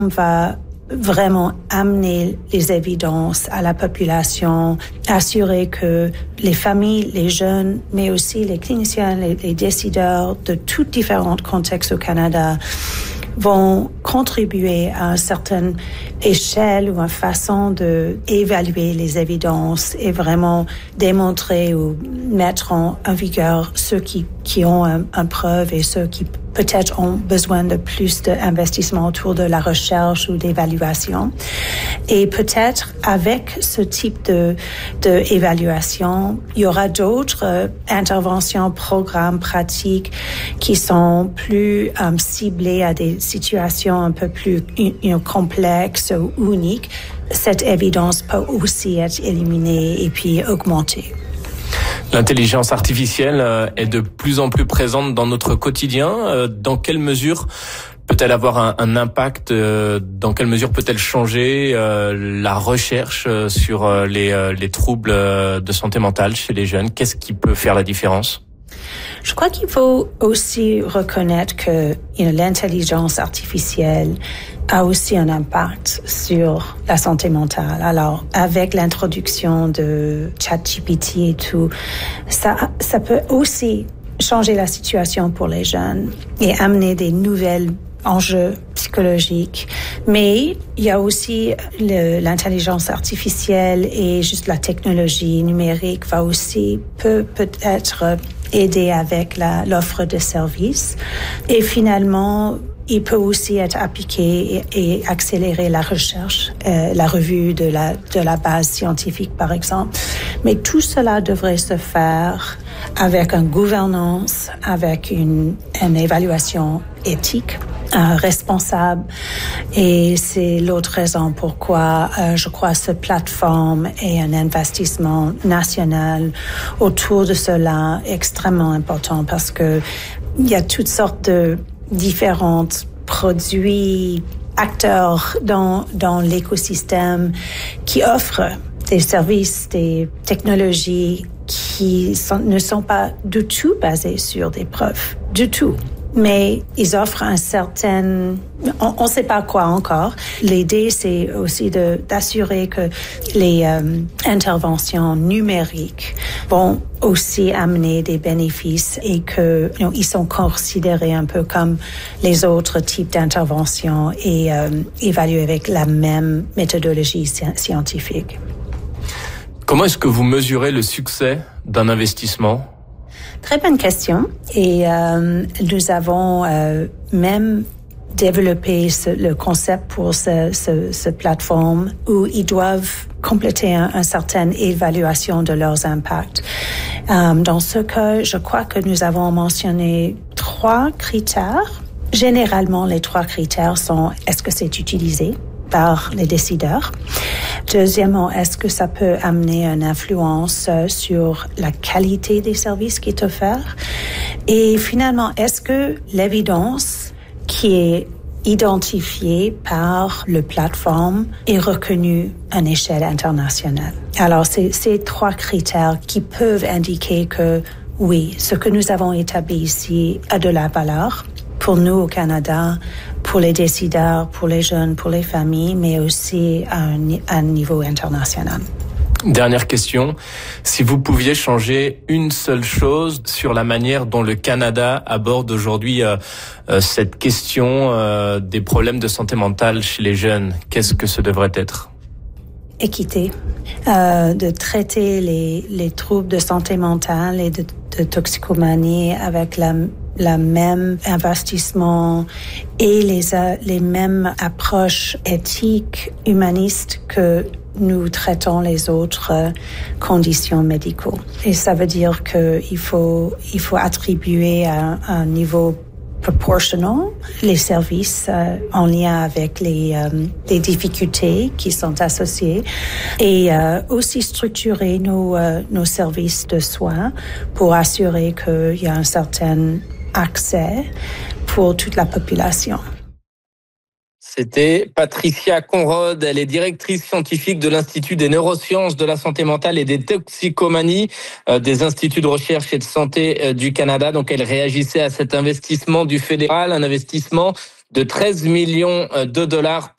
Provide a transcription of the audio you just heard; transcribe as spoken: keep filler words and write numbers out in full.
On va vraiment amener les évidences à la population, assurer que les familles, les jeunes, mais aussi les cliniciens, les, les décideurs de tous différents contextes au Canada vont contribuer à une certaine échelle ou une façon d'évaluer les évidences et vraiment démontrer ou mettre en, en vigueur ceux qui, qui ont un, un preuve et ceux qui peut-être ont besoin de plus d'investissement autour de la recherche ou d'évaluation. Et peut-être avec ce type de, d'évaluation, il y aura d'autres euh, interventions, programmes, pratiques qui sont plus euh, ciblés à des situations un peu plus you know, complexes ou uniques. Cette évidence peut aussi être éliminée et puis augmentée. L'intelligence artificielle est de plus en plus présente dans notre quotidien. Dans quelle mesure peut-elle avoir un, un impact? Dans quelle mesure peut-elle changer la recherche sur les, les troubles de santé mentale chez les jeunes? Qu'est-ce qui peut faire la différence? Je crois qu'il faut aussi reconnaître que you know, l'intelligence artificielle a aussi un impact sur la santé mentale. Alors, avec l'introduction de ChatGPT et tout, ça, ça peut aussi changer la situation pour les jeunes et amener des nouvelles enjeux psychologiques. Mais il y a aussi le, l'intelligence artificielle et juste la technologie numérique va aussi peut peut-être aider avec la, l'offre de services. Et finalement, il peut aussi être appliqué et, et accélérer la recherche, euh, la revue de la, de la base scientifique, par exemple. Mais tout cela devrait se faire avec une gouvernance, avec une, une évaluation éthique, euh, responsable. Et c'est l'autre raison pourquoi euh, je crois que cette plateforme et un investissement national autour de cela est extrêmement important parce que il y a toutes sortes de différents produits, acteurs dans, dans l'écosystème qui offrent des services, des technologies qui sont, ne sont pas du tout basées sur des preuves, du tout. Mais ils offrent un certain... On ne sait pas quoi encore. L'idée, c'est aussi de, d'assurer que les euh, interventions numériques vont aussi amener des bénéfices et que you know, ils sont considérés un peu comme les autres types d'interventions et euh, évalués avec la même méthodologie scientifique. Comment est-ce que vous mesurez le succès d'un investissement? Très bonne question. Et euh, nous avons euh, même développé ce, le concept pour ce, ce, ce plateforme où ils doivent compléter un, une certaine évaluation de leurs impacts. Euh, dans ce cas, je crois que nous avons mentionné trois critères. Généralement, les trois critères sont est-ce que c'est utilisé par les décideurs? Deuxièmement, est-ce que ça peut amener une influence sur la qualité des services qui est offert? Et finalement, est-ce que l'évidence qui est identifiée par le plateforme est reconnue à une échelle internationale? Alors, c'est ces trois critères qui peuvent indiquer que oui, ce que nous avons établi ici a de la valeur pour nous au Canada, pour les décideurs, pour les jeunes, pour les familles, mais aussi à un, à un niveau international. Dernière question. Si vous pouviez changer une seule chose sur la manière dont le Canada aborde aujourd'hui euh, euh, cette question euh, des problèmes de santé mentale chez les jeunes, qu'est-ce que ce devrait être? Équité, euh, de traiter les, les troubles de santé mentale et de, de toxicomanie avec la la même investissement et les, les mêmes approches éthiques, humanistes que nous traitons les autres conditions médicaux. Et ça veut dire qu'il faut, il faut attribuer à, à un niveau proportionnel les services euh, en lien avec les, euh, les difficultés qui sont associées et euh, aussi structurer nos, euh, nos services de soins pour assurer qu'il y a un certain accès pour toute la population. C'était Patricia Conrod, elle est directrice scientifique de l'Institut des neurosciences de la santé mentale et des toxicomanies euh, des instituts de recherche et de santé euh, du Canada. Donc elle réagissait à cet investissement du fédéral, un investissement de treize millions de dollars